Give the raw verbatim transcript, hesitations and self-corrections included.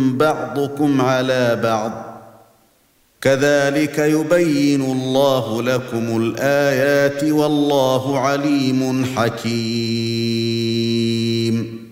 بعضكم على بعض كذلك يبين الله لكم الآيات والله عليم حكيم